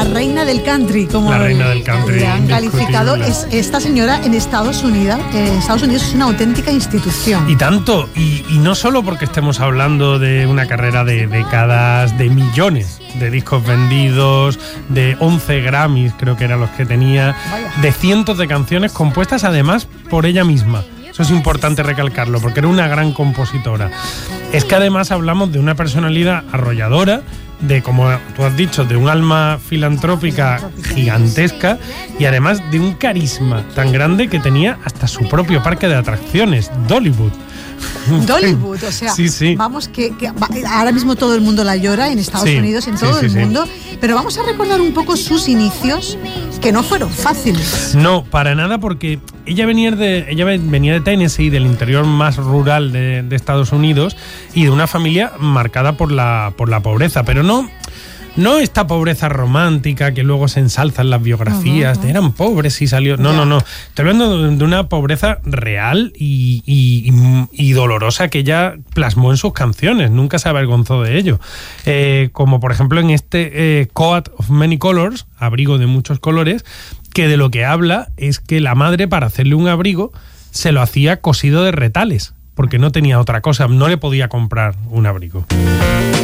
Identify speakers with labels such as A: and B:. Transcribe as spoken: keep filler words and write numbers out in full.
A: reina del country, como
B: la reina del country,
A: le han calificado. Es, esta señora en Estados Unidos, en Estados Unidos es una auténtica institución.
B: Y tanto, y, y no solo porque estemos hablando de una carrera de décadas, de millones de discos vendidos, de once Grammys, creo que eran los que tenía, de cientos de canciones compuestas además por ella misma. Eso es importante recalcarlo, porque era una gran compositora. Es que además hablamos de una personalidad arrolladora, de, como tú has dicho, de un alma filantrópica gigantesca y además de un carisma tan grande que tenía hasta su propio parque de atracciones, Dollywood.
A: Dollywood, o sea,
B: sí, sí.
A: vamos que, que ahora mismo todo el mundo la llora en Estados
B: sí,
A: Unidos, en
B: sí,
A: todo
B: sí,
A: el
B: sí.
A: mundo, pero vamos a recordar un poco sus inicios, que no fueron fáciles.
B: No, para nada, porque ella venía de, ella venía de Tennessee, del interior más rural de, de Estados Unidos, y de una familia marcada por la, por la pobreza, pero no... No esta pobreza romántica que luego se ensalza en las biografías, uh-huh. de eran pobres y salió... No, yeah. no, no. Estoy hablando de una pobreza real y, y, y dolorosa que ella plasmó en sus canciones. Nunca se avergonzó de ello. Eh, como por ejemplo en este eh, Coat of Many Colors, abrigo de muchos colores, que de lo que habla es que la madre, para hacerle un abrigo, se lo hacía cosido de retales, porque no tenía otra cosa, no le podía comprar un abrigo.